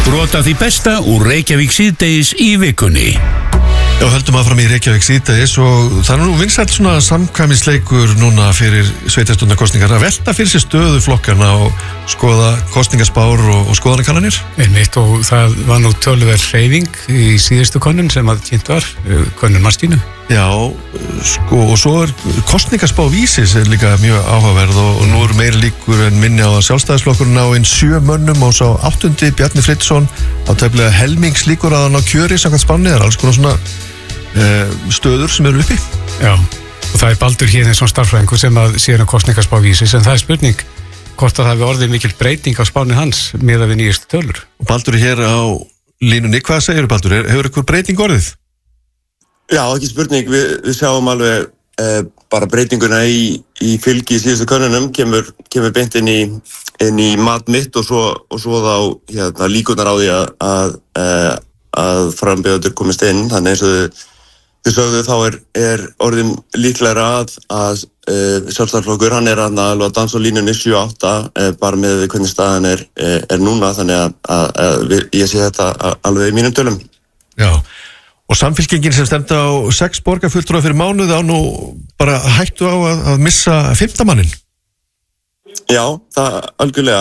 Brot af því besta úr Reykjavík síðdegis í vikunni. Já, höldum áfram í Reykjavík síðdegis og það nú vinsæll svona samkvæmisleikur núna fyrir sveitarstjórnarkosningar að velta fyrir sér stöðu flokkana og skoða kosningaspár og skoðanakannanir. Einmitt, og það var nú töluverð hreyfing í síðustu könnun sem að kynnt var, könnun Marstínu. Já, sko, og svo kosningaspá Vísis líka mjög áhugaverð og nú meiri líkur en minni á að sjálfstæðisflokkurinn á 7 mönnum og sá 8. Bjarni Friðsson á tæplega helmingslíkur að hann á kjöri samkvæmt spánni, það alls konar svona stöður sem eru uppi. Já, og það Baldur Héðinsson starffræðingur sem að síðan kosningaspá Vísis, en það spurning hvort að það hefur orðið mikil breyting á spánni hans miðað við nýjustu tölur. Og Baldur hér á línunni, hvað segir Baldur? Hefur ykkur breyting orðið? Já, ekki spurning, við sjáum alveg bara breytinguna í fylgi í síðustu könnunum, kemur beint inn í mat mitt og svo þá líkurnar á því að frambjóðendur komist inn, þannig eins og þið sögðu þá er orðin líklegra að sjálfstæðisflokkur, hann er alveg að dansa á línunni 7-8 bara með hvernig staðan er núna, þannig að ég sé þetta alveg í mínum tölum. Já. Og Samfylkingin sem stemdi á 6 borgarfulltrúa fyrir mánuði á nú bara hættu á að missa 5. mannin. Já, það algjörlega,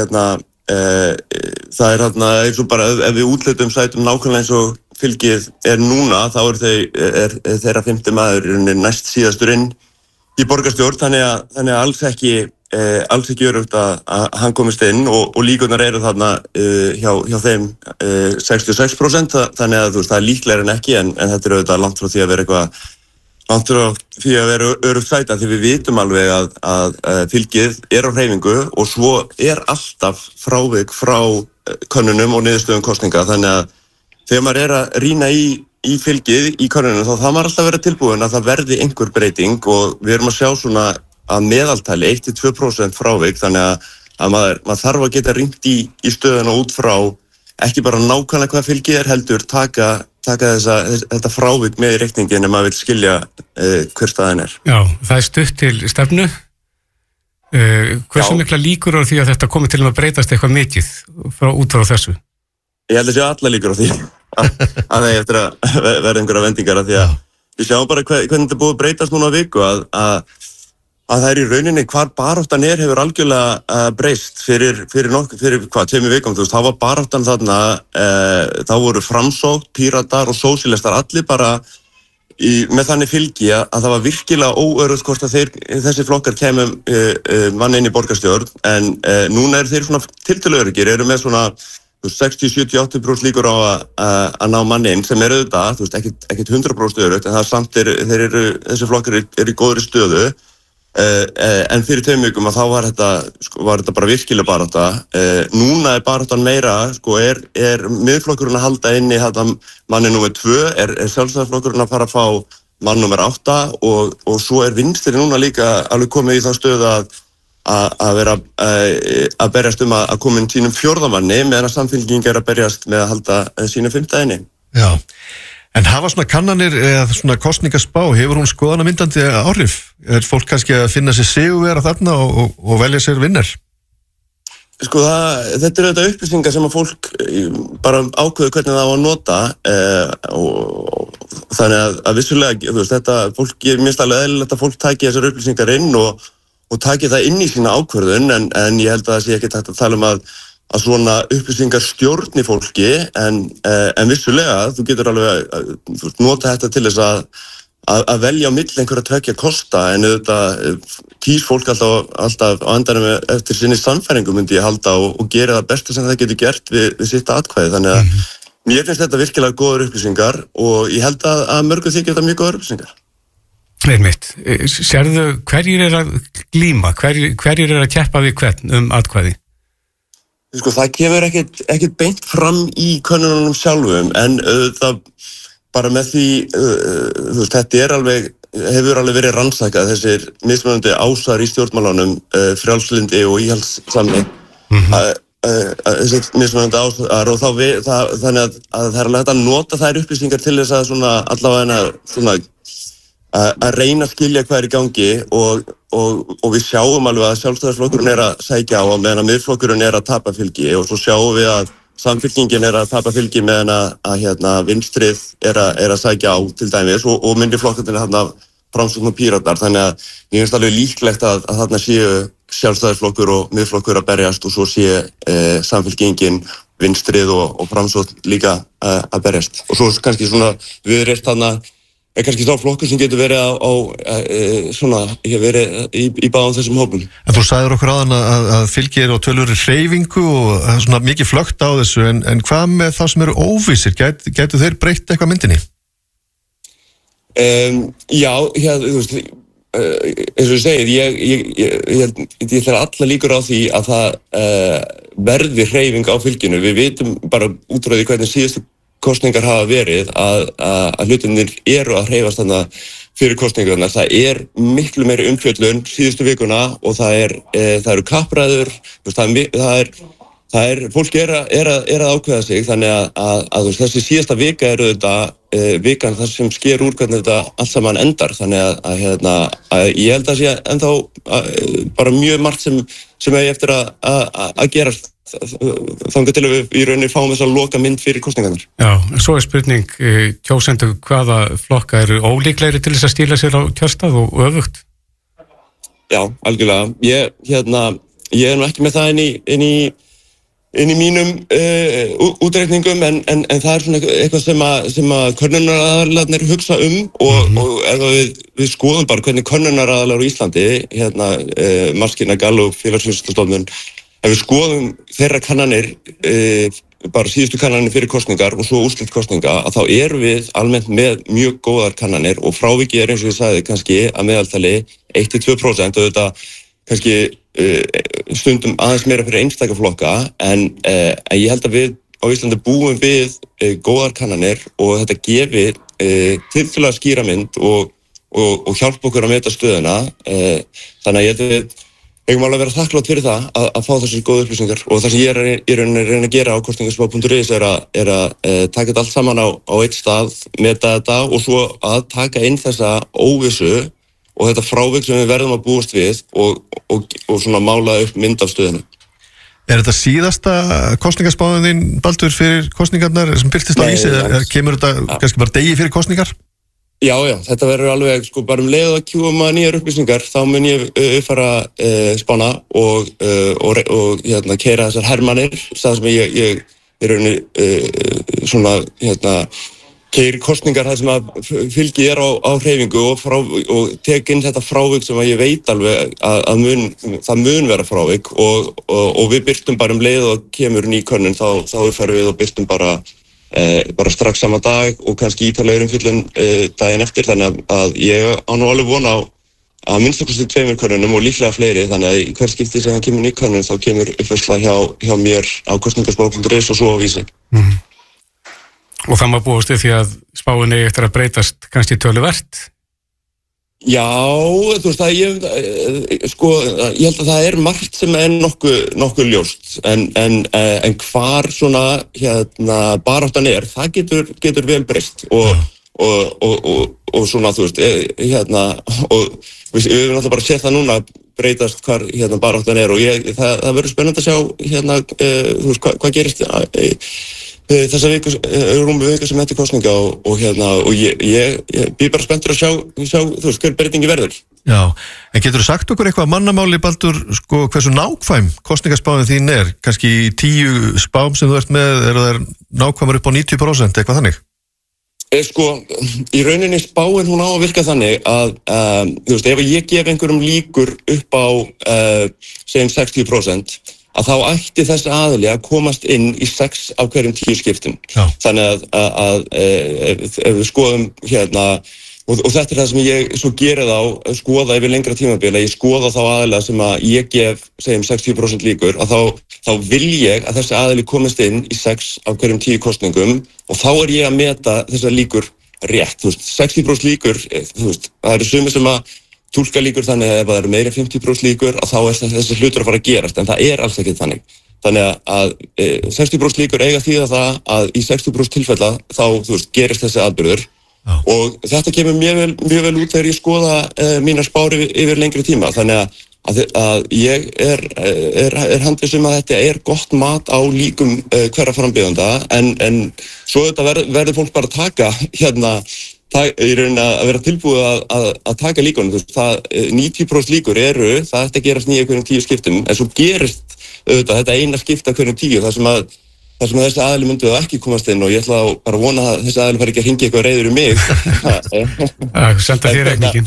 það er eins og bara ef við útlutum sætum nákvæmlega eins og fylgið er núna, þá er þeirra 5. maður næst síðastur inn í borgarstjórn, þannig að alls ekki örugt að hann komist inn og líkurnar eru þarna hjá þeim 66%, þannig að það er líklegra en ekki, en þetta er auðvitað langt frá því að vera örugt sæta, því við vitum alveg að fylgið er á hreyfingu og svo er alltaf frávik frá könnunum og niðurstöðum kosninga, þannig að þegar maður er að rýna í fylgið í könnunum þá það maður alltaf vera tilbúin að það verði einhver breyting og við erum að sjá svona að meðaltali 1-2% frávik, þannig að maður þarf að geta rýnt í stöðuna út frá ekki bara nákvæmlega hvað fylgið er heldur taka þetta frávik með í reikningin ef maður vil skilja hver staðan er. Já, það er stutt til stefnu. Hversu mikla líkur á því að þetta komi til að breytast eitthvað mikið út frá þessu? Ég held að sé alla líkur á því að það er eftir að verða einhverja vendingar, því að við sjáum bara hvernig þetta búið að breytast núna á viku að það er í rauninni hvar baráttan hefur algjörlega breyst fyrir 2 vikum, þú veist, þá var baráttan þarna, þá voru Framsókn, Píratar og sósíalistar allir bara með þannig fylgi að það var virkilega óöruggt hvort að þessi flokkar kemur mann inn í borgarstjórn, en núna eru þeir svona tiltölulega öruggir, eru með svona 60-70-80% líkur á að ná manni inn, sem eru auðvitað, þú veist, ekkert 100% öruggt, en það samt þessi flokkar eru í góðri stöðu. En fyrir 2 vikum að þá var þetta bara virkilega barátta. Núna er baráttan meira, er miðflokkurinn að halda inni manni númer 2, er sjálfstæðisflokkurinn að fara að fá mann númer 8 og svo er vinstri núna líka alveg komið í þá stöðu að vera að berjast að koma inn sínum 4. manni meðan að Samfylking er að berjast með að halda sínum 5. inni. Já. En hafa svona kannanir eða svona kosningaspá, hefur hún skoðanamyndandi áhrif? Er fólk kannski að finna sér sigurvegara þarna og velja sér vinnar? Sko þetta eru þetta upplýsingar sem að fólk bara ákveður hvernig það á að nota og þannig að vissulega, þú veist, þetta fólk er mjög alveg eðlilegt að fólk taki þessar upplýsingar inn og taki það inn í sína ákvörðun, en ég held að það sé ekki hægt að tala um að svona upplýsingar stjórni fólki, en vissulega, þú getur alveg nota þetta til þess að velja á milli einhverja tveggja kosta, en auðvitað kýs fólk alltaf á endanum eftir sinni sannfæringu myndi ég halda og gera það besta sem það getur gert við sitt atkvæði, þannig að mér finnst þetta virkilega góður upplýsingar og ég held að mörgum þykir þetta mjög góður upplýsingar. Einmitt. Sérðu hverjir er að glíma, hverjir er að keppa við hvern atkvæði? Sko, það kemur ekkert beint fram í könnunum sjálfum, en það bara með því, þú veist, þetta hefur alveg verið rannsakað, þessir mismunandi ásar í stjórnmálunum, frjálslyndi og íhaldssamni, þessir mismunandi ásar og þannig að það er alveg hægt að nota þær upplýsingar til þess að svona allavega svona að reyna að skilja hvað er í gangi og við sjáum alveg að sjálfstæðisflokkurinn er að sækja á meðan að miðflokkurinn er að tapa fylgi og svo sjáum við að Samfylkingin að tapa fylgi meðan að vinstrið að sækja á til dæmis og myndi flokkarnir þarna Framsókn og Píratar, þannig að mér finnst alveg líklegt að þarna séu Sjálfstæðisflokkur og Miðflokkur að berjast og svo sé Samfylkingin, vinstrið og Framsókn líka að berjast. Og svo kannski svona Viðreisn þarna kannski þá flokkur sem getur verið verið í báðum þessum hópum. En þú sagðir okkur áðan að fylgir og tölur hreyfingu og svona mikið flögt á þessu, en hvað með þá sem eru óvissir? Gætu þeir breytt eitthvað myndinni? Já, þú veist, eins og ég segið, ég ætla alla líkur á því að það verði hreyfing á fylginu. Við vitum bara út frá því hvernig síðustu kosningar hafa verið að hlutirnir eru að hreyfast þarna fyrir kosningarnar. Það miklu meiri umfjöllun síðustu vikuna og það eru kappræður, fólk að ákveða sig, þannig að þessi síðasta vika þetta vikan þar sem sker úr hvernig þetta allt saman endar, þannig að ég held að sé ennþá bara mjög margt sem eftir að gerast þangað til að við í rauninni fáum þess að loka mynd fyrir kosningarnar. Já, svo spurning, kjósendur hvaða flokka eru ólíklegri til þess að stíla sér á kjörstað og öfugt? Já, algjörlega. Ég nú ekki með það inn í mínum útreikningum, en það svona eitthvað sem að könnunaraðalarnir hugsa og ef við skoðum bara hvernig könnunaraðalar á Íslandi, Maskína, Gallup, Félagsvísindastofnun, ef við skoðum þeirra kannanir, bara síðustu kannanir fyrir kosningar og svo úrslit kosninga, að þá erum við almennt með mjög góðar kannanir og frávikið eins og ég sagði kannski að meðaltali 1-2%, og þetta kannski stundum aðeins meira fyrir einstaka flokka, en ég held að við á Íslandi búum við góðar kannanir og þetta gefi tiltölulega skýra mynd og hjálpa okkur að meta stöðuna, þannig að ég eigum alveg að vera þakklátt fyrir það að fá þessar góðu upplýsingar, og það sem ég er reyna að gera á kosningaspá.is er að taka þetta allt saman á eitt stað, meta þetta og svo að taka inn þessa óvissu og þetta frávik sem við verðum að búast við og svona mála upp mynd af stöðinu. Þetta síðasta kosningaspáin þín, Baldur, fyrir kosningarnar sem birtist á Vísi, kemur þetta kannski bara degi fyrir kosningar? Já, þetta verður alveg, bara leið að kjúum að nýjar upplýsingar, þá mun ég uppfæra spána og keyra þessar hermannir, það sem ég keyri kosningar það sem að fylgi á hreyfingu og tek inn þetta frávik sem að ég veit alveg að það mun vera frávik og við birtum bara leið og kemur ný könnun, þá uppfærum við og birtum bara strax sama dag og kannski ítarlegur umfjöllun daginn eftir, þannig að ég á nú alveg von á að minnstakosti 2 könnunum og líklega fleiri, þannig að í hver skipti sem það kemur ný könnun þá kemur uppfærsla hjá mér á kosningaspá.is og svo á Vísi. Og það má búast við því að spáin eigi eftir að breytast kannski töluvert? Já, þú veist ég held að það margt sem nokkuð ljóst, en hvar svona baráttan það getur vel breyst og svona þú veist og við erum náttúrulega bara að setja það núna breytast hvar baráttan og það verður spennandi að sjá þú veist hvað gerist þessa rúmu vika sem eftir kosninga og ég býð bara spenntur að sjá þú veist hver breytingi verður. Já, en geturðu sagt okkur eitthvað mannamáli, Baldur, hversu nákvæm kosningaspáin þín kannski í 10 spám sem þú ert með, eru þær nákvæmar upp á 90%, eitthvað þannig? Í rauninni spáin hún á að virka þannig að þú veist, ef ég gef einhverjum líkur upp á segjum 60%, að þá ætti þessi aðili að komast inn í 6 af hverjum 10 skiptum. Já. Þannig að ef við skoðum og þetta það sem ég svo geri skoða yfir lengra tímabil, ég skoða þá aðila sem að ég gef, segjum 60% líkur, að þá vil ég að þessi aðili komast inn í 6 af hverjum 10 kosningum og þá ég að meta þessar líkur rétt. Þú veist, 60% líkur, þú veist, það eru sumir sem að túlka líkur þannig að ef það eru meira 50% líkur að þá þessi hlutur að fara að gerast, en það alls ekki þannig. Þannig að 60% líkur eiga þýða það að í 60% tilfella þá, þú veist, gerist þessi atburður og þetta kemur mjög vel út þegar ég skoða mínar spár yfir lengri tíma. Þannig að að ég er handviss að þetta gott mat á líkum hverra frambjóðanda en svo þetta verður fólk bara að taka í rauninni að vera tilbúið að taka líkunum. 90% líkur það ætti að gerast 9 hverjum 10 skiptum en svo gerist þetta eina skipta hverjum 10 þar sem þessi aðili myndu ekki komast inn og ég ætla bara að vona að þessi aðili fari ekki að hringja eitthvað reiður mig. Senda þér reikningin.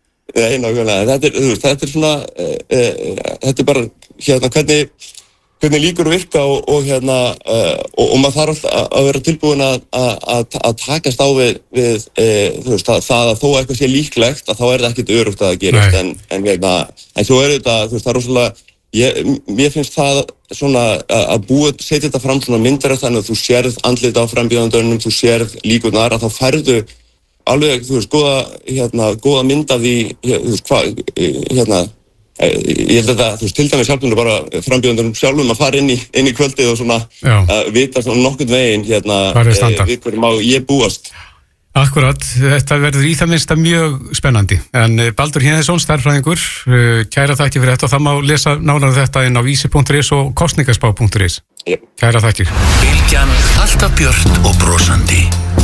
Þetta svona þetta bara hvernig líkur virka og maður þarf alltaf að vera tilbúin að takast á við það að þó eitthvað sé líklegt að þá það ekkert öruggt að gerast en svo þetta það rosalega mér finnst það svona að setja þetta fram svona myndar þannig að þú sérð andlit á frambjóðandunum, þú sérð líkurnar að þá færðu alveg, góða mynd af því, ég held að það, til dæmis hjálpum bara frambjóðandunum sjálfum að fara inn í kvöldið og svona að vita svona nokkurn veginn við hverju má ég búast. Akkurat, þetta verður í það minnsta mjög spennandi. En Baldur Héðinsson, stærðfræðingur, kæra þakki fyrir þetta og það má lesa nánar þetta inn á vísi.is og kosningaspá.is. Kæra þakkir. Bylgjan alltaf björt og brosandi.